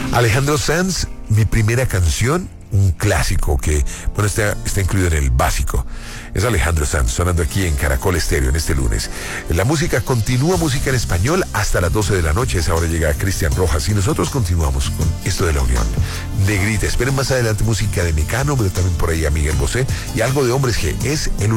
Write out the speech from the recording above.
Alejandro Sanz, Mi primera canción, un clásico que, bueno, está incluido en el básico. Es Alejandro Sanz, sonando aquí en Caracol Estéreo en este lunes. La música continúa, música en español, hasta las 12 de la noche. A esa hora llega Cristian Rojas y nosotros continuamos con esto de la Unión. Negrita, esperen más adelante música de Mecano, pero también por ahí a Miguel Bosé y algo de Hombres G. Es el